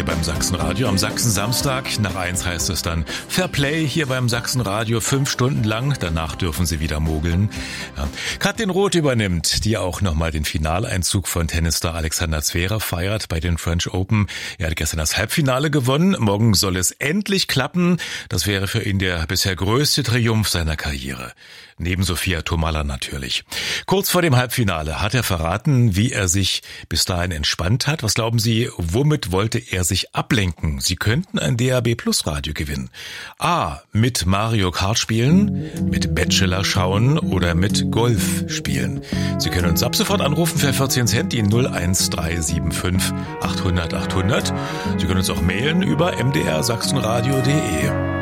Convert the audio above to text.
beim Sachsenradio. Am Sachsen-Samstag nach 1 heißt es dann Fair Play hier beim Sachsenradio 5 Stunden lang. Danach dürfen Sie wieder mogeln. Ja. Katrin Roth übernimmt, die auch nochmal den Finaleinzug von Tennisstar Alexander Zverev feiert bei den French Open. Er hat gestern das Halbfinale gewonnen. Morgen soll es endlich klappen. Das wäre für ihn der bisher größte Triumph seiner Karriere. Neben Sophia Tomalla natürlich. Kurz vor dem Halbfinale hat er verraten, wie er sich bis dahin entspannt hat. Was glauben Sie, womit wollte er sich ablenken? Sie könnten ein DAB Plus Radio gewinnen. A. Mit Mario Kart spielen, mit Bachelor schauen oder mit Golf spielen. Sie können uns ab sofort anrufen für 14 Cent, die 01375 800 800. Sie können uns auch mailen über mdr-sachsenradio.de.